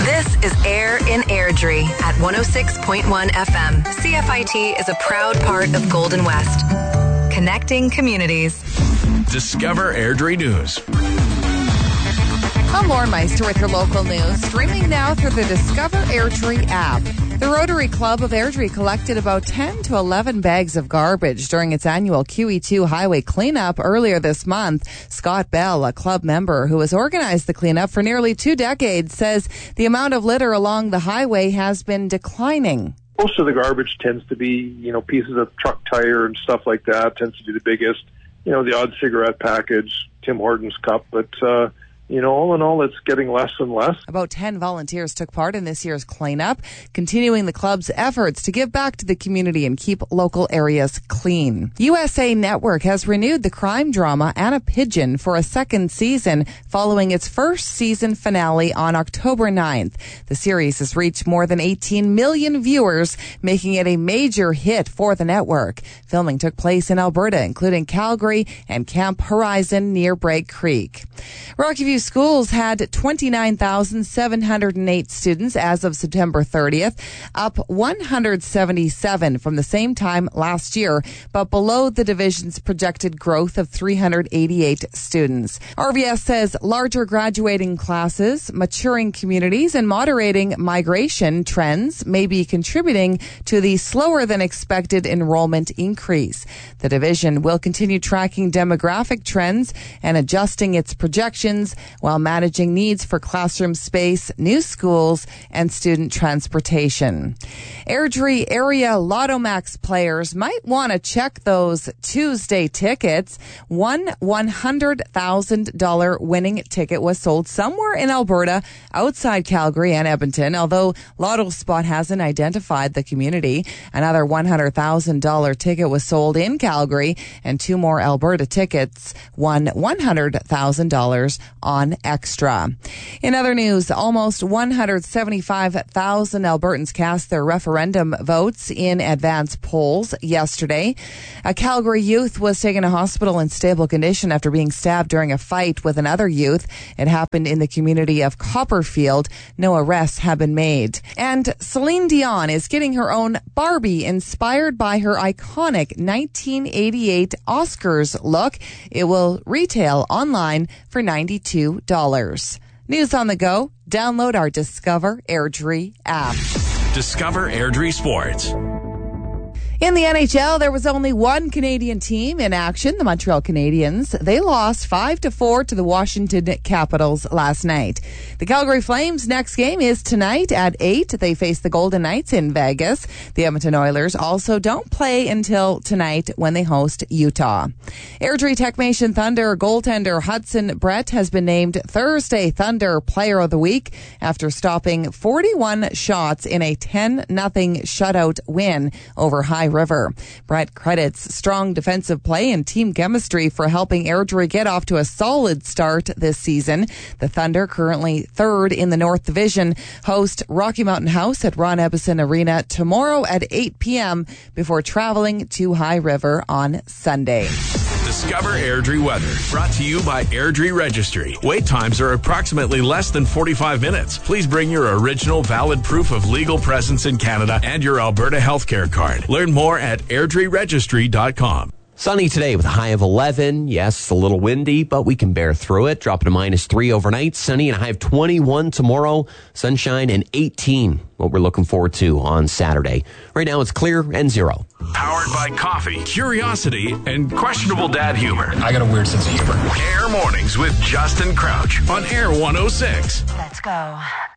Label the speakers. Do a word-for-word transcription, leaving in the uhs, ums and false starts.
Speaker 1: This is Air in Airdrie at one oh six point one F M. C F I T is a proud part of Golden West. Connecting communities.
Speaker 2: Discover Airdrie News.
Speaker 3: I'm Lauren Meister with your local news, streaming now through the Discover Airdrie app. The Rotary Club of Airdrie collected about ten to eleven bags of garbage during its annual Q E two highway cleanup earlier this month. Scott Bell, a club member who has organized the cleanup for nearly two decades, says the amount of litter along the highway has been declining.
Speaker 4: Most of the garbage tends to be, you know, pieces of truck tire and stuff like that, tends to be the biggest. You know, the odd cigarette package, Tim Hortons cup, but, uh, you know, all in all, it's getting less and less.
Speaker 3: About ten volunteers took part in this year's cleanup, continuing the club's efforts to give back to the community and keep local areas clean. U S A Network has renewed the crime drama Anna Pigeon for a second season following its first season finale on October ninth. The series has reached more than eighteen million viewers, making it a major hit for the network. Filming took place in Alberta, including Calgary and Camp Horizon near Bragg Creek. Rocky View schools had twenty-nine thousand seven hundred eight students as of September thirtieth, up one hundred seventy-seven from the same time last year, but below the division's projected growth of three hundred eighty-eight students. R V S says larger graduating classes, maturing communities, and moderating migration trends may be contributing to the slower than expected enrollment increase. The division will continue tracking demographic trends and adjusting its projections while managing needs for classroom space, new schools, and student transportation. Airdrie area Lotto Max players might want to check those Tuesday tickets. One one hundred thousand dollars winning ticket was sold somewhere in Alberta outside Calgary and Edmonton, although Lotto Spot hasn't identified the community. Another one hundred thousand dollars ticket was sold in Calgary, and two more Alberta tickets won one hundred thousand dollars on Extra. In other news, almost one hundred seventy-five thousand Albertans cast their referendum votes in advance polls yesterday. A Calgary youth was taken to hospital in stable condition after being stabbed during a fight with another youth. It happened in the community of Copperfield. No arrests have been made. And Celine Dion is getting her own Barbie inspired by her iconic nineteen eighty-eight Oscars look. It will retail online for ninety-two dollars. News on the go. Download our Discover Airdrie app.
Speaker 2: Discover Airdrie Sports.
Speaker 3: In the N H L, there was only one Canadian team in action, the Montreal Canadiens. They lost five to four to the Washington Capitals last night. The Calgary Flames' next game is tonight at eight. They face the Golden Knights in Vegas. The Edmonton Oilers also don't play until tonight when they host Utah. Airdrie Techmation Thunder goaltender Hudson Brett has been named Thursday Thunder Player of the Week after stopping forty-one shots in a ten nothing shutout win over High River. Brett credits strong defensive play and team chemistry for helping Airdrie get off to a solid start this season. The Thunder, currently third in the North Division, host Rocky Mountain House at Ron Ebbison Arena tomorrow at eight p.m. before traveling to High River on Sunday.
Speaker 2: Discover Airdrie weather. Brought to you by Airdrie Registry. Wait times are approximately less than forty-five minutes. Please bring your original valid proof of legal presence in Canada and your Alberta healthcare card. Learn more at airdrie registry dot com.
Speaker 5: Sunny today with a high of eleven. Yes, a little windy, but we can bear through it. Dropping to minus three overnight. Sunny and a high of twenty-one tomorrow. Sunshine and eighteen. What we're looking forward to on Saturday. Right now it's clear and zero.
Speaker 2: Powered by coffee, curiosity, and questionable dad humor.
Speaker 6: I got a weird sense of humor.
Speaker 2: Air Mornings with Justin Crouch on Air one oh six.
Speaker 1: Let's go.